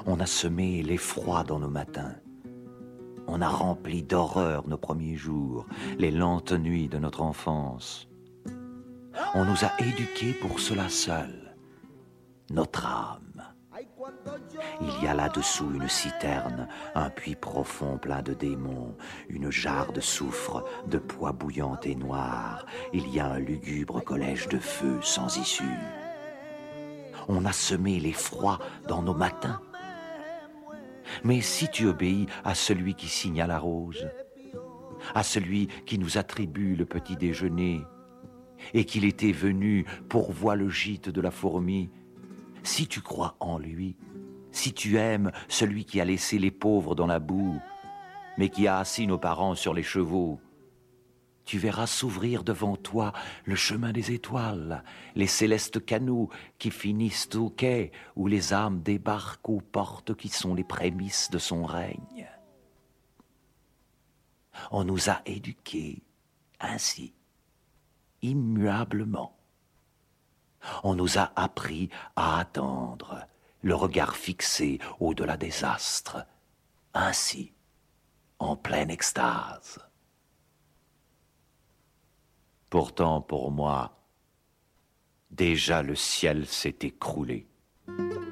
On a semé l'effroi dans nos matins. On a rempli d'horreur nos premiers jours, les lentes nuits de notre enfance. On nous a éduqués pour cela seul, notre âme. Il y a là-dessous une citerne, un puits profond plein de démons, une jarre de soufre, de poix bouillante et noire. Il y a un lugubre collège de feu sans issue. On a semé l'effroi dans nos matins. Mais si tu obéis à celui qui signe la rose, à celui qui nous attribue le petit déjeuner, et qu'il était venu pourvoir le gîte de la fourmi, si tu crois en lui, si tu aimes celui qui a laissé les pauvres dans la boue, mais qui a assis nos parents sur les chevaux, tu verras s'ouvrir devant toi le chemin des étoiles, les célestes canaux qui finissent au quai où les âmes débarquent aux portes qui sont les prémices de son règne. On nous a éduqués ainsi, immuablement. On nous a appris à attendre, le regard fixé au-delà des astres, ainsi, en pleine extase. Pourtant, pour moi, déjà le ciel s'est écroulé.